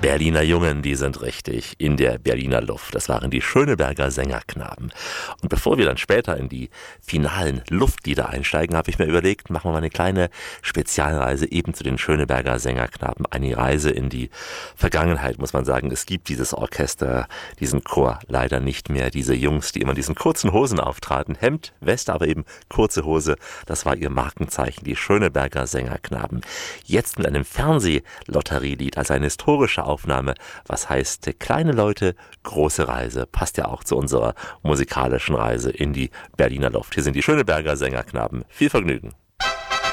Berliner Jungen, die sind richtig in der Berliner Luft. Das waren die Schöneberger Sängerknaben. Und bevor wir dann später in die finalen Luftlieder einsteigen, habe ich mir überlegt, machen wir mal eine kleine Spezialreise eben zu den Schöneberger Sängerknaben. Eine Reise in die Vergangenheit, muss man sagen. Es gibt dieses Orchester, diesen Chor leider nicht mehr. Diese Jungs, die immer in diesen kurzen Hosen auftraten. Hemd, Weste, aber eben kurze Hose. Das war ihr Markenzeichen, die Schöneberger Sängerknaben. Jetzt mit einem Fernsehlotterielied, also eine historische Aufnahme, was heißt kleine Leute, große Reise. Passt ja auch zu unserer musikalischen Reise in die Berliner Luft. Hier sind die Schöneberger Sängerknaben. Viel Vergnügen.